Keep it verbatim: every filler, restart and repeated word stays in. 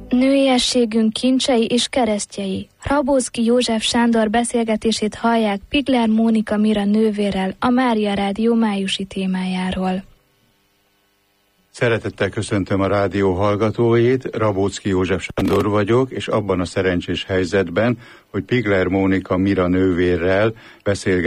Nőiességünk kincsei és keresztjei. Rabóczky József Sándor beszélgetését hallják Pigler Mónika Mira nővérrel a Mária Rádió májusi témájáról. Szeretettel köszöntöm a rádió hallgatóit, Rabóczky József Sándor vagyok, és abban a szerencsés helyzetben, hogy Pigler Mónika Mira nővérrel beszélgetek